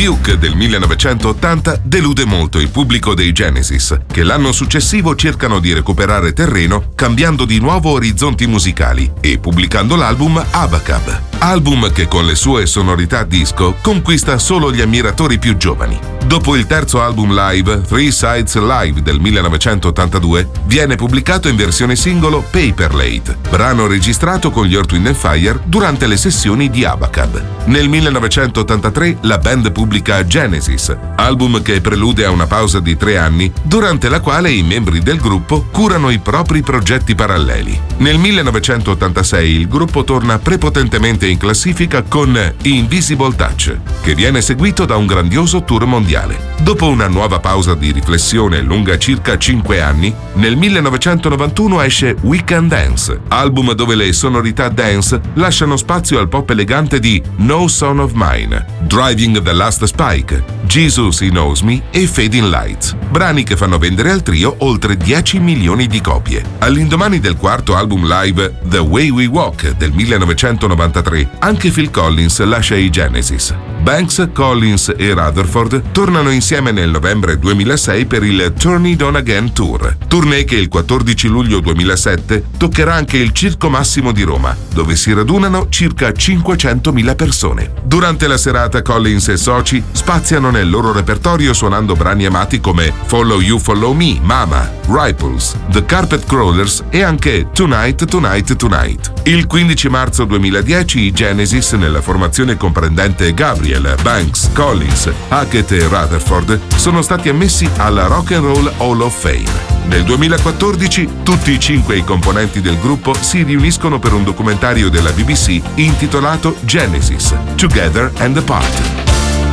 Duke del 1980 delude molto il pubblico dei Genesis, che l'anno successivo cercano di recuperare terreno cambiando di nuovo orizzonti musicali e pubblicando l'album Abacab, album che con le sue sonorità disco conquista solo gli ammiratori più giovani. Dopo il terzo album live, Three Sides Live del 1982, viene pubblicato in versione singolo Paperlate, brano registrato con gli Earth, Wind & Fire durante le sessioni di Abacab. Nel 1983 la band pubblica Genesis, album che prelude a una pausa di 3 anni, durante la quale i membri del gruppo curano i propri progetti paralleli. Nel 1986 il gruppo torna prepotentemente in classifica con Invisible Touch, che viene seguito da un grandioso tour mondiale. Dopo una nuova pausa di riflessione lunga circa 5 anni, nel 1991 esce We Can Dance, album dove le sonorità dance lasciano spazio al pop elegante di No Son of Mine, Driving the Last Spike, Jesus He Knows Me e Fading Lights, brani che fanno vendere al trio oltre 10 milioni di copie. All'indomani del quarto album live The Way We Walk del 1993, anche Phil Collins lascia i Genesis. Banks, Collins e Rutherford tornano insieme nel novembre 2006 per il Turn It On Again Tour, tournée che il 14 luglio 2007 toccherà anche il Circo Massimo di Roma, dove si radunano circa 500.000 persone. Durante la serata Collins e soci spaziano nel loro repertorio suonando brani amati come Follow You Follow Me, Mama, Ripples, The Carpet Crawlers e anche Tonight Tonight Tonight. Il 15 marzo 2010 i Genesis, nella formazione comprendente Gabriel, Banks, Collins, Hackett e Rutherford, sono stati ammessi alla Rock and Roll Hall of Fame. Nel 2014 tutti i 5 i componenti del gruppo si riuniscono per un documentario della BBC intitolato Genesis, Together and Apart.